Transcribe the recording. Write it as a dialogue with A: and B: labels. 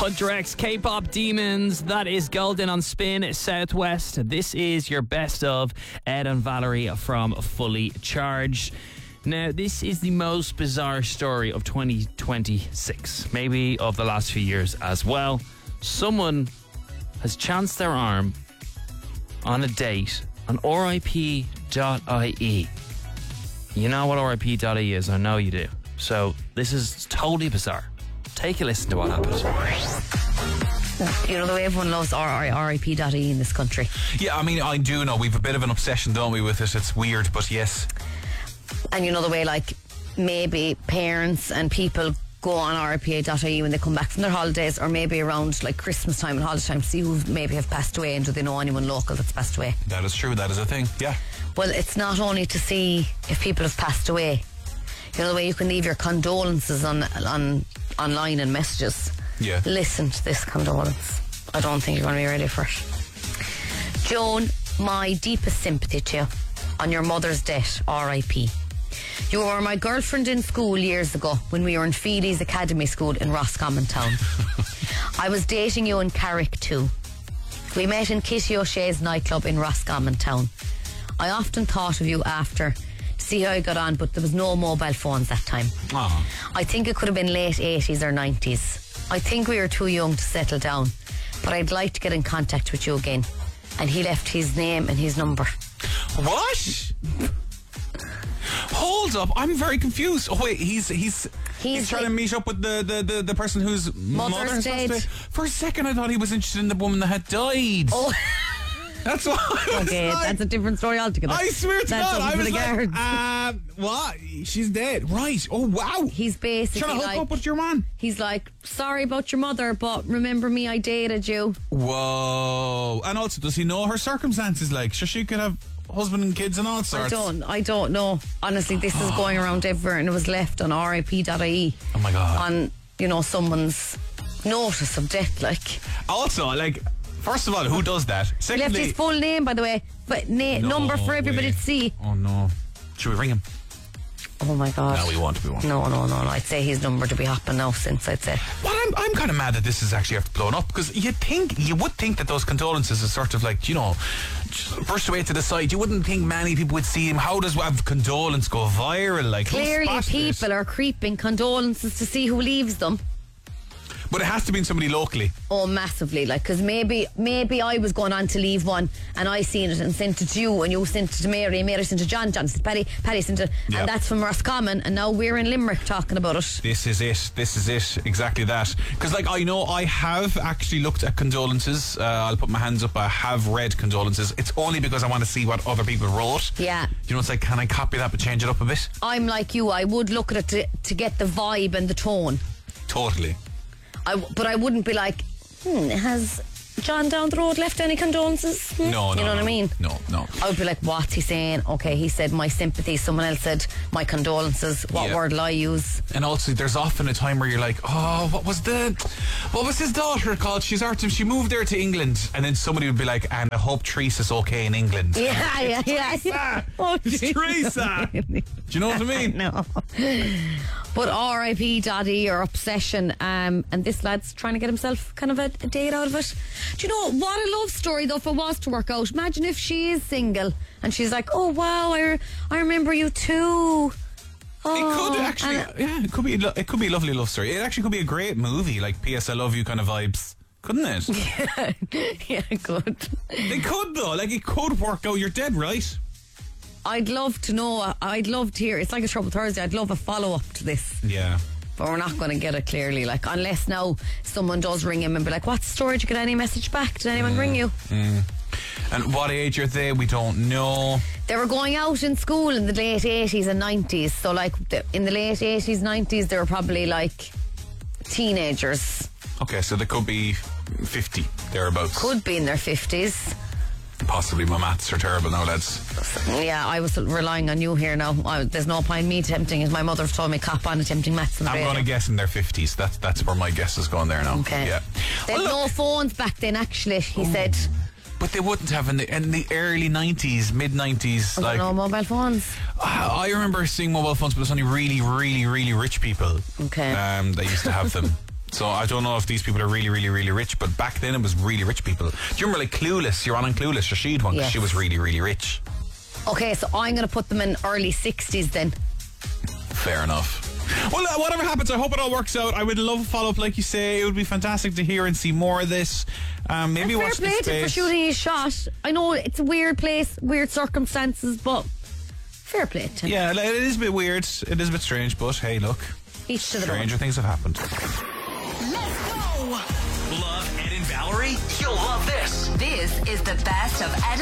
A: Hunter X, K-pop Demons. That is Golden on Spin Southwest. This is your best of Ed and Valerie from Fully Charged. Now, this is the most bizarre story of 2026, maybe of the last few years as well. Someone has chanced their arm on a date on RIP.ie. You know what RIP.ie is? I know you do. So this is totally bizarre. Take a listen to what happened.
B: You know the way everyone loves RIP.ie in this country.
C: Yeah, I mean, I do know. We've a bit of an obsession, don't we, with it? It's weird, but yes.
B: And you know the way, like, maybe parents and people go on RIP.ie when they come back from their holidays, or maybe around like Christmas time and holiday time, see who maybe have passed away and do they know anyone local that's passed away.
C: That is true. That is a thing. Yeah.
B: Well, it's not only to see if people have passed away. You know the way you can leave your condolences on online and messages.
C: Yeah.
B: Listen to this condolence. I don't think you're going to be ready for it. Joan, my deepest sympathy to you on your mother's death, RIP. You were my girlfriend in school years ago when we were in Feedy's Academy School in Roscommon Town. I was dating you in Carrick too. We met in Kitty O'Shea's nightclub in Roscommon Town. I often thought of you after to see how I got on, but there was no mobile phones that time.
C: Aww.
B: I think it could have been late 80s or 90s. I think we were too young to settle down, but I'd like to get in contact with you again. And he left his name and his number.
C: What? Hold up, I'm very confused. Oh wait, he's trying to meet up with the person whose mother has
B: dead.
C: passed away. For a second I thought he was interested in the woman that had died.
B: Oh.
C: That's what I was
B: okay,
C: like,
B: that's a different story altogether.
C: I swear to God, I was
B: the
C: like,
B: guards.
C: what? She's dead. Right. Oh wow.
B: He's basically
C: trying to hook
B: like,
C: up with your man.
B: He's like, sorry about your mother, but remember me, I dated you.
C: Whoa. And also, does he know her circumstances? Like, sure, she could have husband and kids and all sorts.
B: I don't know. Honestly, this is going around everywhere, and it was left on RIP.ie.
C: Oh my God.
B: On, you know, someone's notice of death, like.
C: Also, like, first of all, who does that? Secondly,
B: he left his full name, by the way, but number for everybody to see.
C: Oh no. Should we ring him?
B: Oh my God.
C: No, we won't.
B: No. I'd say his number to be hopping now since, I'd say.
C: Well, I'm kind of mad that this is actually after blown up, because you would think that those condolences is sort of like, you know, burst away to the side. You wouldn't think many people would see him. How does have condolence go viral? Like,
B: clearly people are creeping condolences to see who leaves them.
C: But it has to be somebody locally.
B: Oh, massively. Like, because maybe I was going on to leave one and I seen it and sent it to you, and you sent it to Mary sent it to John sent it to Paddy sent it, and that's from Roscommon, and now we're in Limerick talking about it.
C: This is it. Exactly that. Because, like, I know I have actually looked at condolences. I'll put my hands up. I have read condolences. It's only because I want to see what other people wrote.
B: Yeah.
C: You know, it's like, can I copy that but change it up a bit?
B: I'm like you. I would look at it to get the vibe and the tone.
C: Totally.
B: But I wouldn't be like, has John down the road left any condolences?
C: No.
B: You know what I mean?
C: No.
B: I would be like, what's he saying? Okay, he said my sympathy. Someone else said my condolences. What word will I use?
C: And also, there's often a time where you're like, oh, what was his daughter called? She moved there to England, and then somebody would be like, and I hope Teresa's okay in England.
B: Yeah.
C: Teresa!
B: Oh,
C: it's Teresa! Do you know what I mean?
B: No. But RIP.ie or obsession, and this lad's trying to get himself kind of a date out of it. Do you know what a love story though if it was to work out? Imagine if she is single and she's like, oh wow, I remember you too. Oh,
C: it could actually, it could be a lovely love story. It actually could be a great movie, like P.S. I Love You kind of vibes, couldn't it?
B: Yeah, it could.
C: It could though, like it could work out. You're dead right.
B: I'd love to know. I'd love to hear. It's like a Trouble Thursday. I'd love a follow up to this.
C: Yeah.
B: But we're not going to get it clearly, like, unless now someone does ring him and be like, what's the story? Did you get any message back? Did anyone ring you?
C: And what age are they? We don't know.
B: They were going out in school in the late 80s and 90s. So, like, in the late 80s, 90s, they were probably, like, teenagers.
C: Okay, so they could be 50, thereabouts.
B: Could be in their 50s.
C: Possibly. My maths are terrible now, lads.
B: Yeah, I was relying on you here now. There's no point in me attempting, as my mother told me, cop on attempting maths.
C: I'm going to guess in their 50s. That's where my guess is going there now.
B: Okay.
C: Yeah.
B: They had no phones back then, actually, he said.
C: But they wouldn't have in the early 90s, mid 90s. Like,
B: no mobile phones.
C: I remember seeing mobile phones, but it was only really, really, really rich people.
B: Okay.
C: That used to have them. So I don't know if these people are really, really, really rich, but back then it was really rich people. Do you remember like Clueless? You're on Clueless, Rashid one, because
B: Yes.
C: she was really, really rich.
B: Okay, so I'm going to put them in early 60s then.
C: Fair enough. Well, whatever happens, I hope it all works out. I would love a follow-up, like you say. It would be fantastic to hear and see more of this. Maybe
B: Fair
C: watch
B: play
C: the
B: to him for
C: space.
B: shooting his shot. I know it's a weird place, weird circumstances, but fair play to him.
C: Yeah, it is a bit weird. It is a bit strange, but hey, look.
B: Each to the
C: Stranger things have happened.
D: Let's go! Love Ed and Valerie? You'll love this.
E: This is the best of Ed